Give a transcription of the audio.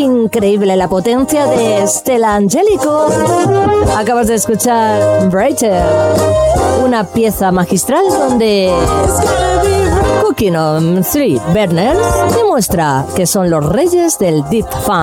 increíble la potencia de Stella Angelico. Acabas de escuchar Brighter, una pieza magistral donde Cooking on Three Burners demuestra que son los reyes del Deep Funk.